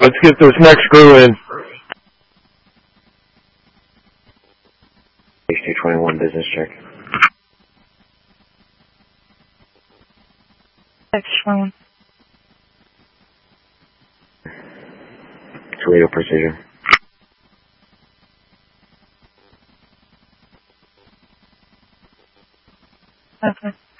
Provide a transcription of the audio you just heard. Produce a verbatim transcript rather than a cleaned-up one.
Let's get this next screw in. H two twenty-one business check. H twenty-one. Toledo Precision. Okay.